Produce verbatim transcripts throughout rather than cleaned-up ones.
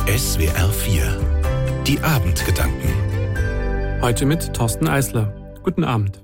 S W R vier. Die Abendgedanken. Heute mit Thorsten Eisler. Guten Abend.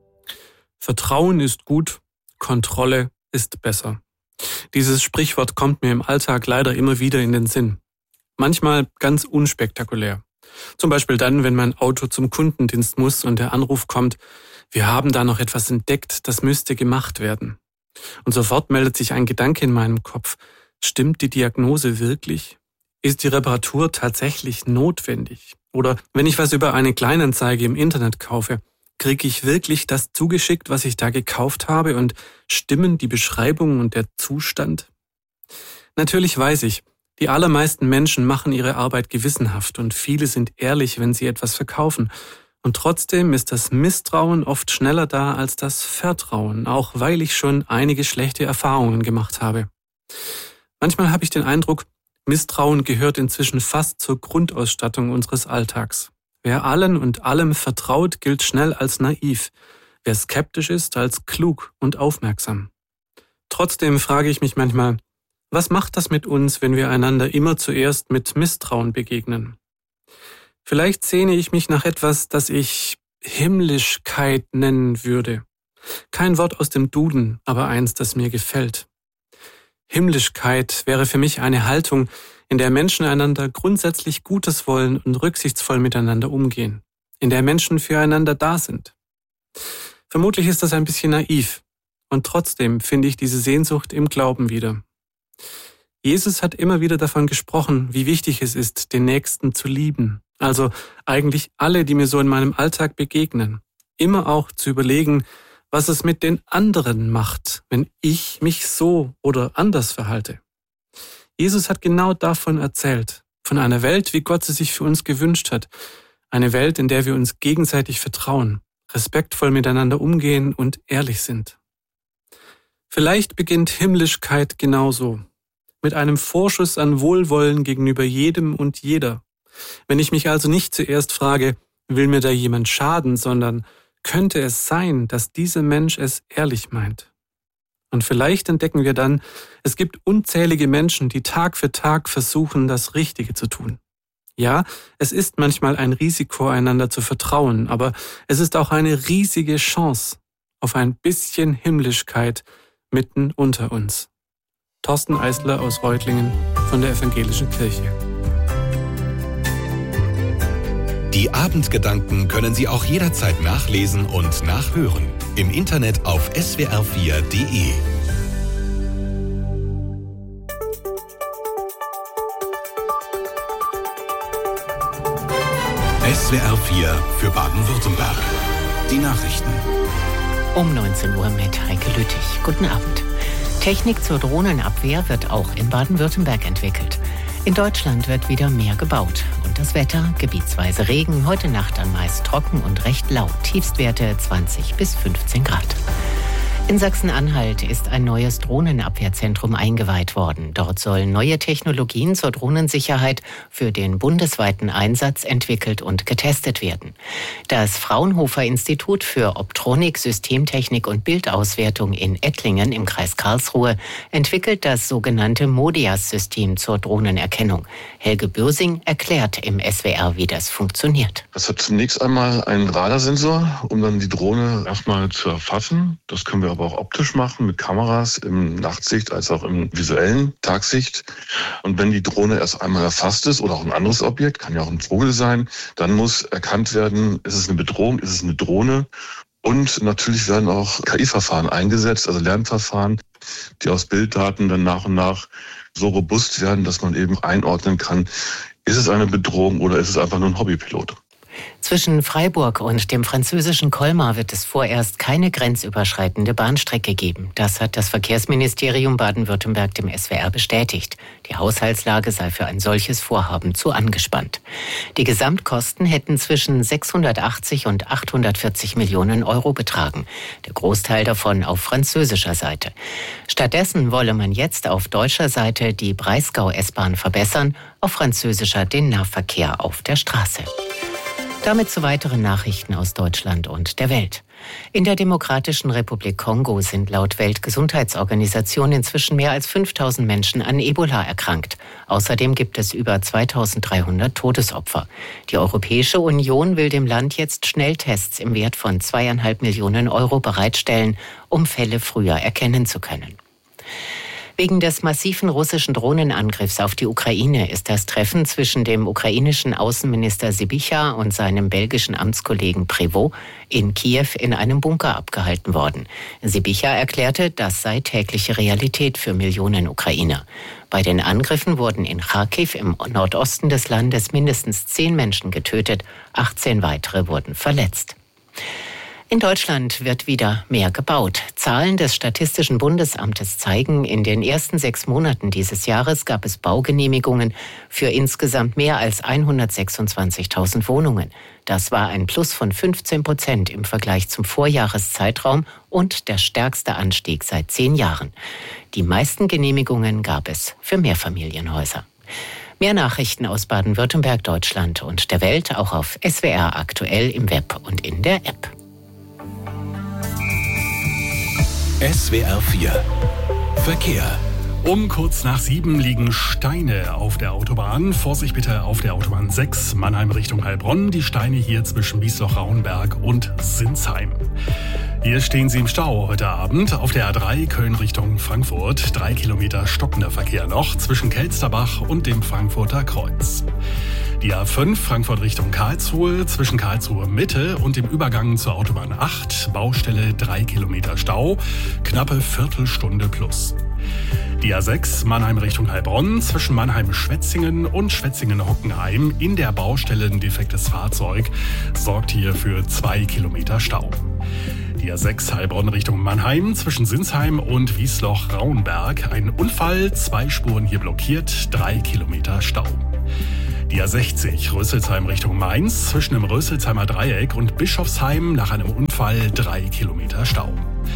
Vertrauen ist gut, Kontrolle ist besser. Dieses Sprichwort kommt mir im Alltag leider immer wieder in den Sinn. Manchmal ganz unspektakulär. Zum Beispiel dann, wenn mein Auto zum Kundendienst muss und der Anruf kommt, wir haben da noch etwas entdeckt, das müsste gemacht werden. Und sofort meldet sich ein Gedanke in meinem Kopf. Stimmt die Diagnose wirklich? Ist die Reparatur tatsächlich notwendig? Oder wenn ich was über eine Kleinanzeige im Internet kaufe, kriege ich wirklich das zugeschickt, was ich da gekauft habe, und stimmen die Beschreibung und der Zustand? Natürlich weiß ich, die allermeisten Menschen machen ihre Arbeit gewissenhaft und viele sind ehrlich, wenn sie etwas verkaufen. Und trotzdem ist das Misstrauen oft schneller da als das Vertrauen, auch weil ich schon einige schlechte Erfahrungen gemacht habe. Manchmal habe ich den Eindruck, Misstrauen gehört inzwischen fast zur Grundausstattung unseres Alltags. Wer allen und allem vertraut, gilt schnell als naiv. Wer skeptisch ist, als klug und aufmerksam. Trotzdem frage ich mich manchmal, was macht das mit uns, wenn wir einander immer zuerst mit Misstrauen begegnen? Vielleicht sehne ich mich nach etwas, das ich Himmlischkeit nennen würde. Kein Wort aus dem Duden, aber eins, das mir gefällt. Himmlischkeit wäre für mich eine Haltung, in der Menschen einander grundsätzlich Gutes wollen und rücksichtsvoll miteinander umgehen, in der Menschen füreinander da sind. Vermutlich ist das ein bisschen naiv, und trotzdem finde ich diese Sehnsucht im Glauben wieder. Jesus hat immer wieder davon gesprochen, wie wichtig es ist, den Nächsten zu lieben, also eigentlich alle, die mir so in meinem Alltag begegnen, immer auch zu überlegen, was es mit den anderen macht, wenn ich mich so oder anders verhalte. Jesus hat genau davon erzählt, von einer Welt, wie Gott sie sich für uns gewünscht hat, eine Welt, in der wir uns gegenseitig vertrauen, respektvoll miteinander umgehen und ehrlich sind. Vielleicht beginnt Himmlischkeit genauso, mit einem Vorschuss an Wohlwollen gegenüber jedem und jeder. Wenn ich mich also nicht zuerst frage, will mir da jemand schaden, sondern könnte es sein, dass dieser Mensch es ehrlich meint? Und vielleicht entdecken wir dann, es gibt unzählige Menschen, die Tag für Tag versuchen, das Richtige zu tun. Ja, es ist manchmal ein Risiko, einander zu vertrauen, aber es ist auch eine riesige Chance auf ein bisschen Himmlischkeit mitten unter uns. Thorsten Eisler aus Reutlingen von der Evangelischen Kirche. Die Abendgedanken können Sie auch jederzeit nachlesen und nachhören. Im Internet auf S W R vier Punkt de. S W R vier für Baden-Württemberg. Die Nachrichten. Um neunzehn Uhr mit Heike Lüttich. Guten Abend. Technik zur Drohnenabwehr wird auch in Baden-Württemberg entwickelt. In Deutschland wird wieder mehr gebaut. Und das Wetter, gebietsweise Regen, heute Nacht dann meist trocken und recht laut. Tiefstwerte zwanzig bis fünfzehn Grad. In Sachsen-Anhalt ist ein neues Drohnenabwehrzentrum eingeweiht worden. Dort sollen neue Technologien zur Drohnensicherheit für den bundesweiten Einsatz entwickelt und getestet werden. Das Fraunhofer-Institut für Optronik, Systemtechnik und Bildauswertung in Ettlingen im Kreis Karlsruhe entwickelt das sogenannte MODIAS-System zur Drohnenerkennung. Helge Bürsing erklärt im S W R, wie das funktioniert. Das hat zunächst einmal einen Radarsensor, um dann die Drohne erstmal zu erfassen. Das können wir aber auch optisch machen, mit Kameras im Nachtsicht als auch im visuellen Tagsicht. Und wenn die Drohne erst einmal erfasst ist oder auch ein anderes Objekt, kann ja auch ein Vogel sein, dann muss erkannt werden, ist es eine Bedrohung, ist es eine Drohne? Und natürlich werden auch K I-Verfahren eingesetzt, also Lernverfahren, die aus Bilddaten dann nach und nach so robust werden, dass man eben einordnen kann, ist es eine Bedrohung oder ist es einfach nur ein Hobbypilot? Zwischen Freiburg und dem französischen Colmar wird es vorerst keine grenzüberschreitende Bahnstrecke geben. Das hat das Verkehrsministerium Baden-Württemberg dem S W R bestätigt. Die Haushaltslage sei für ein solches Vorhaben zu angespannt. Die Gesamtkosten hätten zwischen sechshundertachtzig und achthundertvierzig Millionen Euro betragen. Der Großteil davon auf französischer Seite. Stattdessen wolle man jetzt auf deutscher Seite die Breisgau-S-Bahn verbessern, auf französischer den Nahverkehr auf der Straße. Damit zu weiteren Nachrichten aus Deutschland und der Welt. In der Demokratischen Republik Kongo sind laut Weltgesundheitsorganisation inzwischen mehr als fünftausend Menschen an Ebola erkrankt. Außerdem gibt es über zweitausenddreihundert Todesopfer. Die Europäische Union will dem Land jetzt Schnelltests im Wert von zweieinhalb Millionen Euro bereitstellen, um Fälle früher erkennen zu können. Wegen des massiven russischen Drohnenangriffs auf die Ukraine ist das Treffen zwischen dem ukrainischen Außenminister Sybiha und seinem belgischen Amtskollegen Prévost in Kiew in einem Bunker abgehalten worden. Sybiha erklärte, das sei tägliche Realität für Millionen Ukrainer. Bei den Angriffen wurden in Charkiw im Nordosten des Landes mindestens zehn Menschen getötet, achtzehn weitere wurden verletzt. In Deutschland wird wieder mehr gebaut. Zahlen des Statistischen Bundesamtes zeigen, in den ersten sechs Monaten dieses Jahres gab es Baugenehmigungen für insgesamt mehr als hundertsechsundzwanzigtausend Wohnungen. Das war ein Plus von fünfzehn Prozent im Vergleich zum Vorjahreszeitraum und der stärkste Anstieg seit zehn Jahren. Die meisten Genehmigungen gab es für Mehrfamilienhäuser. Mehr Nachrichten aus Baden-Württemberg, Deutschland und der Welt auch auf S W R aktuell im Web und in der App. S W R vier Verkehr. Um kurz nach sieben liegen Steine auf der Autobahn. Vorsicht bitte auf der Autobahn sechs, Mannheim Richtung Heilbronn. Die Steine hier zwischen Wiesloch-Rauenberg und Sinsheim. Hier stehen sie im Stau heute Abend auf der A drei Köln Richtung Frankfurt. Drei Kilometer stockender Verkehr noch zwischen Kelsterbach und dem Frankfurter Kreuz. Die A fünf Frankfurt Richtung Karlsruhe zwischen Karlsruhe Mitte und dem Übergang zur Autobahn acht. Baustelle drei Kilometer Stau, knappe Viertelstunde plus. Die A sechs Mannheim Richtung Heilbronn zwischen Mannheim-Schwetzingen und Schwetzingen-Hockenheim. In der Baustelle ein defektes Fahrzeug sorgt hier für zwei Kilometer Stau. Die A sechs Heilbronn Richtung Mannheim zwischen Sinsheim und Wiesloch-Rauenberg. Ein Unfall, zwei Spuren hier blockiert, drei Kilometer Stau. Die A sechzig Rösselsheim Richtung Mainz zwischen dem Rösselsheimer Dreieck und Bischofsheim nach einem Unfall drei Kilometer Stau.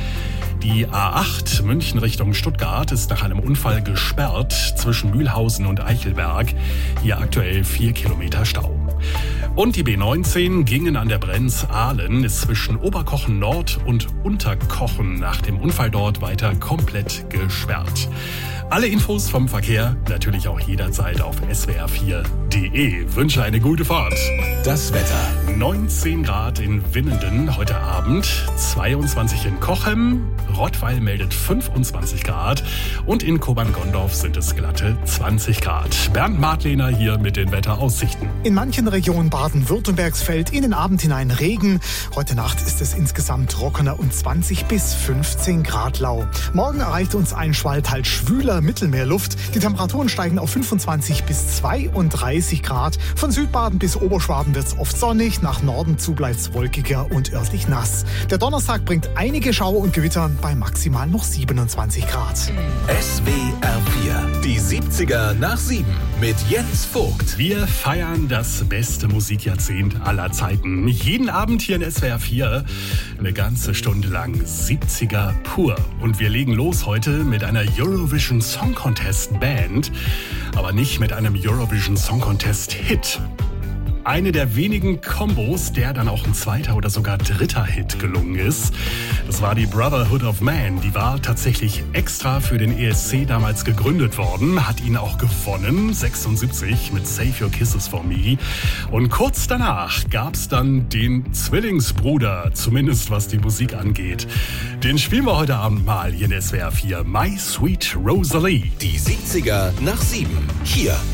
Die A acht München Richtung Stuttgart ist nach einem Unfall gesperrt zwischen Mühlhausen und Eichelberg. Hier aktuell vier Kilometer Stau. Und die B neunzehn Gingen an der Brenz-Ahlen ist zwischen Oberkochen Nord und Unterkochen nach dem Unfall dort weiter komplett gesperrt. Alle Infos vom Verkehr natürlich auch jederzeit auf S W R vier Punkt de. Wünsche eine gute Fahrt. Das Wetter. neunzehn Grad in Winnenden heute Abend, zweiundzwanzig in Cochem, Rottweil meldet fünfundzwanzig Grad und in Kobern-Gondorf sind es glatte zwanzig Grad. Bernd Martlehner hier mit den Wetteraussichten. In manchen Regionen Baden-Württembergs fällt in den Abend hinein Regen. Heute Nacht ist es insgesamt trockener und zwanzig bis fünfzehn Grad lau. Morgen erreicht uns ein Schwall teils schwüler Mittelmeerluft. Die Temperaturen steigen auf fünfundzwanzig bis zweiunddreißig Grad. Von Südbaden bis Oberschwaben wird es oft sonnig, nach Norden zu bleibt es wolkiger und örtlich nass. Der Donnerstag bringt einige Schauer und Gewitter bei maximal noch siebenundzwanzig Grad. S W R vier, die siebziger nach sieben mit Jens Vogt. Wir feiern das beste Musikjahrzehnt aller Zeiten. Jeden Abend hier in S W R vier eine ganze Stunde lang siebziger pur. Und wir legen los heute mit einer Eurovision Song Contest Band, aber nicht mit einem Eurovision Song Contest Hit. Eine der wenigen Kombos, der dann auch ein zweiter oder sogar dritter Hit gelungen ist. Das war die Brotherhood of Man. Die war tatsächlich extra für den E S C damals gegründet worden, hat ihn auch gewonnen, sechsundsiebzig mit Save Your Kisses for Me. Und kurz danach gab's dann den Zwillingsbruder, zumindest was die Musik angeht. Den spielen wir heute Abend mal hier in S W R vier. My Sweet Rosalie. Die siebziger nach sieben. Hier